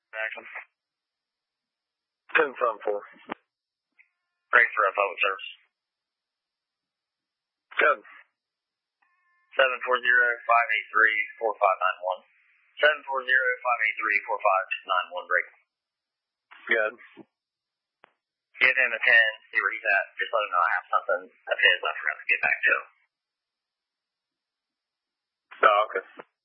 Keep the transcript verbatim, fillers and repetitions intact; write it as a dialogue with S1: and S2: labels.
S1: Action.
S2: ten seven four.
S1: Break for a public service.
S2: Good.
S1: seven four zero, five eight three, four five nine one. seven four zero, five eight three, four five nine one, break.
S2: Good.
S1: Give him a ten, see where he's at. Just let him know I have something of his I forgot to get back to him.
S2: Oh, okay.